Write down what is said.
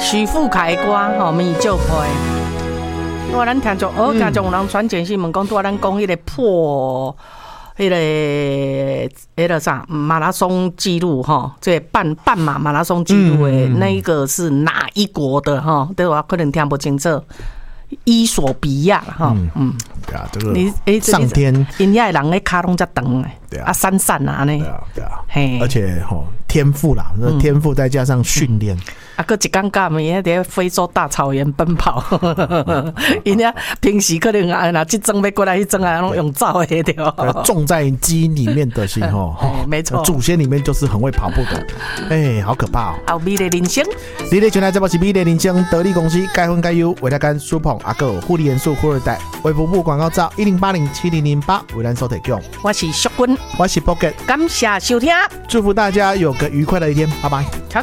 徐富凯的歌吼，咪就配。我咱听众，听众有人传简讯问讲，咱讲迄个破。迄个啥马拉松记录哈，这半马马拉松记录的那一个是哪一国的哈？对我可能听不清楚。伊索比亚哈， 对啊，这个上天， 因遐人咧脚拢遮长诶， 对啊， 闪闪啊呢， 对啊，嘿，而且天赋啦，天赋再加上训练。 搁一尴尬，伊喺伫非洲大草原奔跑，因遐平时可能啊，即装要过来，迄装啊，拢用走的对。 种在基因里面的是没错， 祖先里面就是很会跑步的，好可怕哦。 好美丽人生， 你咧全台这部是美丽人生，得力公司该分该优，为大家苏捧阿个护理元素富二代，为服务广告照10807008为咱所提供。 我是淑君， 我是 Pocket， 感谢收听， 祝福大家有个愉快的一天，拜拜。